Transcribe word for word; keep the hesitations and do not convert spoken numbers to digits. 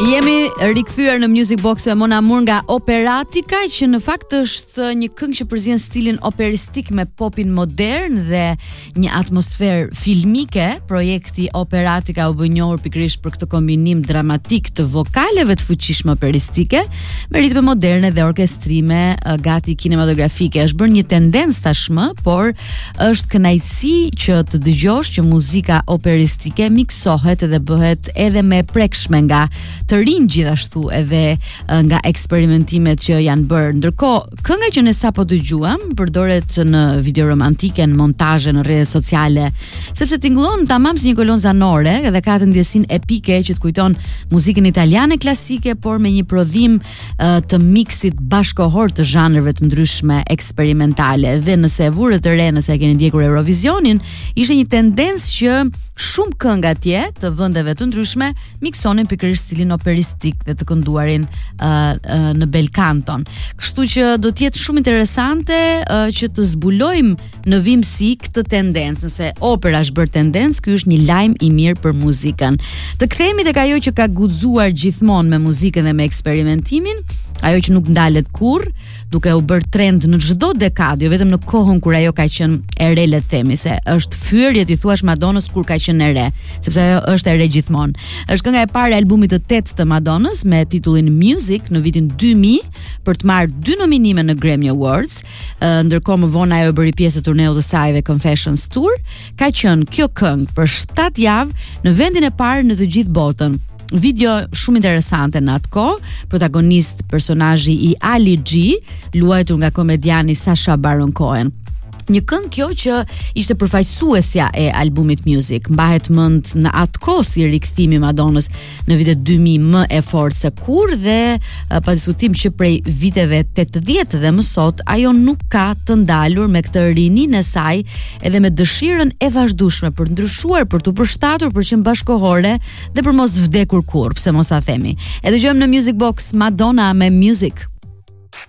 Jemi rikthyer në Music Box me Mon Amour nga Operatika, që në fakt është një këngë që përzien stilin operistik me popin modern dhe një atmosferë filmike. Projekti Operatika u bë njohur pikërisht për këtë kombinim dramatik të vokaleve të fuqishme operistike me ritme moderne dhe orkestrime gati kinematografike. Është bërë një tendencë tashmë, por është kënaqësi që të dëgjosh që muzika operistike miksohet dhe bëhet edhe më e prekshme nga të rinj, gjithashtu edhe nga eksperimentimet që janë bërë. Ndërkohë, kënga që ne sapo dëgjuam përdoret në video romantike, në montazhe në rrjetet sociale, sepse tingëllon tamam si një kolon zanore dhe ka të ndjesinë epike që të kujton muzikën italiane klasike, por me një prodhim uh, të miksit bashkohor të zhanreve të ndryshme eksperimentale. Dhe nëse e vurët të re, nëse e keni ndjekur Eurovisionin, ishte një tendencë që shumë këngë atje të vendeve të ndryshme miksonin pikërisht stilin operistik dhe të kënduarin uh, uh, në bel kanton. Kështu që do të jetë shumë interesante uh, që të zbulojmë në vimësi këtë tendencë. Nëse opera është bërë tendencë, ky është një lajm i mirë për muzikën. Të kthehemi tek ajo që ka guxuar gjithmonë me muzikën dhe me eksperimentimin, ajo që nuk ndalet kurrë, duke u bërë trend në çdo dekadë, jo vetëm në kohën kur ajo ka qenë e re, le të themi, se është fyerje ti thuash Madonës kur ka qenë e re, sepse ajo është e re gjithmonë. Është kënga e parë e albumit të tetë të Madonës me titullin Music në vitin dy mijë për të marrë dy nominime në Grammy Awards. Ndërkohë më vonë ajo bëri pjesë të turneut të saj dhe Confessions Tour. Ka qenë kjo këngë për shtatë javë në vendin e parë në të gjithë botën. Video shumë interesante në atë kohë, protagonist personazhi i Ali G, luajtur nga komediani Sacha Baron Cohen. Një këngë kjo që ishte përfaqësuesja e albumit Music, mbahet mend në atë kohë si rikthimi i Madonës në vitet dy mijë më e fortë se kur, dhe pa diskutim që prej viteve tetëdhjetë dhe më sot ajo nuk ka të ndalur me këtë rininë e saj edhe me dëshirën e vazhdueshme për të ndryshuar, për të përshtatur për qenë bashkohore dhe për mos vdekur kurrë, pse mos ta themi. E dëgjojmë në Music Box Madonna me Music.